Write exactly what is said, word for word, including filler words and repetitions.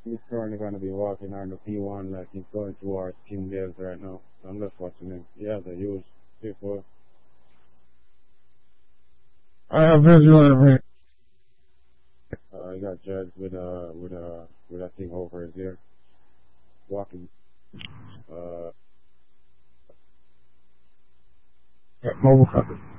He's currently going to be walking on the P one like he's going towards King Dales right now. So I'm just watching him. He has a huge people. I have visual of it. Uh, he got judged with a with a with a thing over his ear, walking. Uh, Mobile copy.